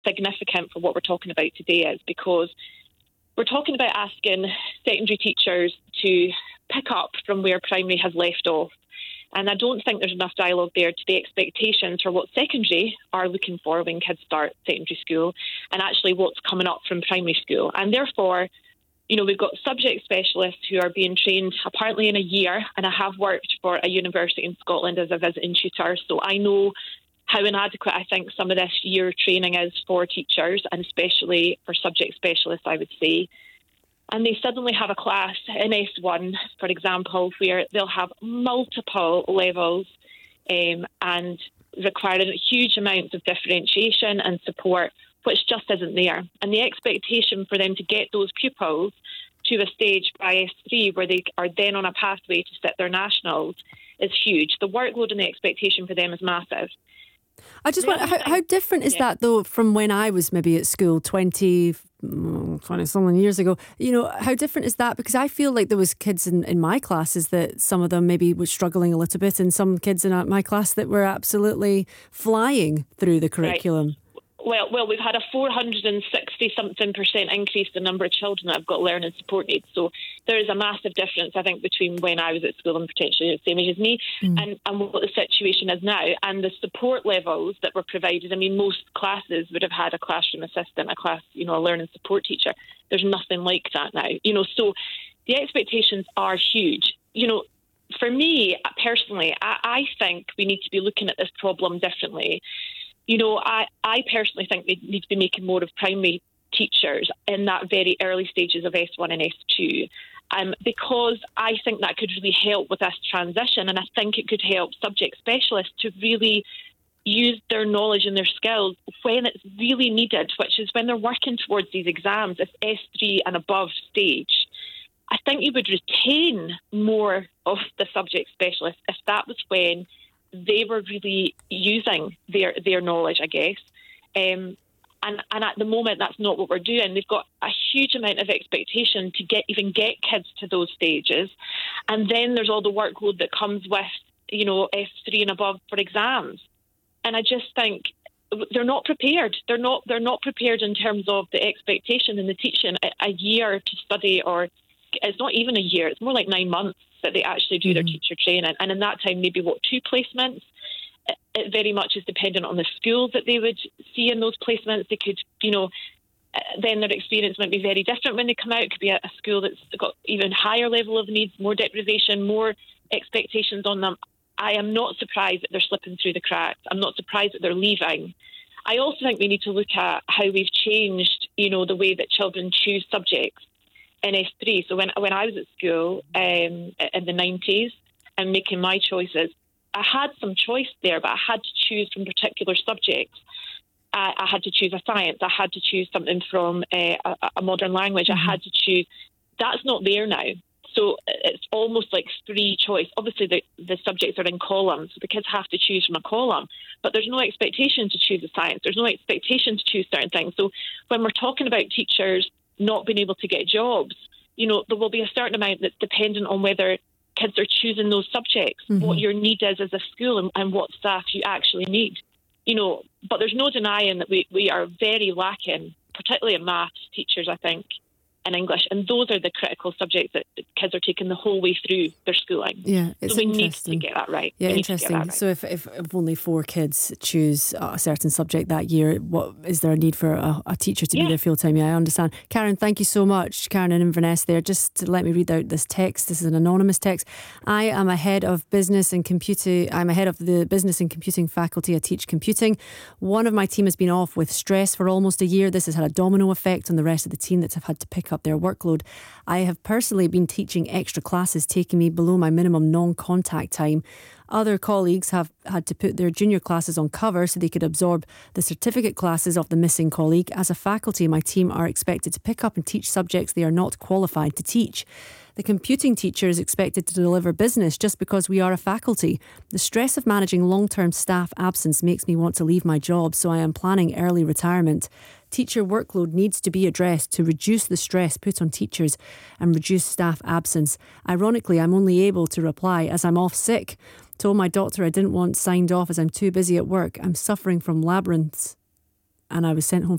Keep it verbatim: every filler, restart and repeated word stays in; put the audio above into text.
significant for what we're talking about today is because we're talking about asking secondary teachers to pick up from where primary has left off. And I don't think there's enough dialogue there to the expectations for what secondary are looking for when kids start secondary school and actually what's coming up from primary school. And therefore, you know, we've got subject specialists who are being trained apparently in a year, and I have worked for a university in Scotland as a visiting tutor, so I know how inadequate I think some of this year training is for teachers, and especially for subject specialists, I would say. And they suddenly have a class in S one, for example, where they'll have multiple levels um, and requiring huge amounts of differentiation and support, which just isn't there. And the expectation for them to get those pupils to a stage by S three where they are then on a pathway to sit their nationals is huge. The workload and the expectation for them is massive. I just wonder, how, how different is yeah. that, though, from when I was maybe at school twenty, twenty-something years ago? You know, how different is that? Because I feel like there was kids in, in my classes that some of them maybe were struggling a little bit, and some kids in my class that were absolutely flying through the curriculum. Right. Well, well, we've had a four hundred sixty something percent increase in the number of children that have got learning support needs. So there is a massive difference, I think, between when I was at school and potentially the same age as me, mm. and, and what the situation is now. And the support levels that were provided, I mean, most classes would have had a classroom assistant, a class, you know, a learning support teacher. There's nothing like that now. You know, so the expectations are huge. You know, for me, personally, I, I think we need to be looking at this problem differently. You know, I, I personally think we need to be making more of primary teachers in that very early stages of S one and S two, um, because I think that could really help with this transition, and I think it could help subject specialists to really use their knowledge and their skills when it's really needed, which is when they're working towards these exams, this S three and above stage. I think you would retain more of the subject specialists if that was when they were really using their their knowledge, I guess. Um, and, and at the moment, that's not what we're doing. They've got a huge amount of expectation to get even get kids to those stages. And then there's all the workload that comes with, you know, S three and above for exams. And I just think they're not prepared. They're not they're not prepared in terms of the expectation and the teaching. A, a year to study, or it's not even a year, it's more like nine months that they actually do mm-hmm. their teacher training. And in that time, maybe, what, two placements? It, it very much is dependent on the schools that they would see in those placements. They could, you know, then their experience might be very different when they come out. It could be a, a school that's got even higher level of needs, more deprivation, more expectations on them. I am not surprised that they're slipping through the cracks. I'm not surprised that they're leaving. I also think we need to look at how we've changed, you know, the way that children choose subjects in S three. So when when I was at school um, in the nineties and making my choices, I had some choice there, but I had to choose from particular subjects. I, I had to choose a science. I had to choose something from uh, a, a modern language. Mm-hmm. I had to choose. That's not there now. So it's almost like free choice. Obviously, the, the subjects are in columns, so the kids have to choose from a column. But there's no expectation to choose a science. There's no expectation to choose certain things. So when we're talking about teachers not being able to get jobs, you know, there will be a certain amount that's dependent on whether kids are choosing those subjects, mm-hmm. what your need is as a school, and, and what staff you actually need. You know, but there's no denying that we, we are very lacking, particularly in maths teachers, I think, and English, and those are the critical subjects that kids are taking the whole way through their schooling. Yeah, it's so we interesting. need to get that right. Yeah, we interesting. That right. So if, if if only four kids choose a certain subject that year, what is there a need for a, a teacher to yeah. be there full time? Yeah, I understand. Karen, thank you so much. Karen in Inverness there. Just to let me read out this text. This is an anonymous text. I am a head of business and computing. I'm a head of the business and computing faculty. I teach computing. One of my team has been off with stress for almost a year. This has had a domino effect on the rest of the team that have had to pick up their workload. I have personally been teaching extra classes, taking me below my minimum non-contact time. Other colleagues have had to put their junior classes on cover so they could absorb the certificate classes of the missing colleague. As a faculty, my team are expected to pick up and teach subjects they are not qualified to teach. The computing teacher is expected to deliver business just because we are a faculty. The stress of managing long-term staff absence makes me want to leave my job, so I am planning early retirement. Teacher workload needs to be addressed to reduce the stress put on teachers and reduce staff absence. Ironically, I'm only able to reply as I'm off sick. Told my doctor I didn't want signed off as I'm too busy at work. I'm suffering from labyrinths and I was sent home